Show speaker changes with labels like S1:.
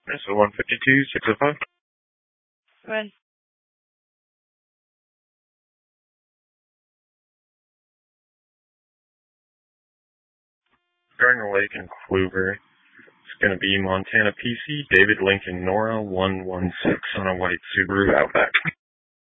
S1: So 152, 605.
S2: Run.
S1: Gardner Lake and Kluver. It's going to be Montana PC, David Lincoln Nora 116 on a white Subaru Outback.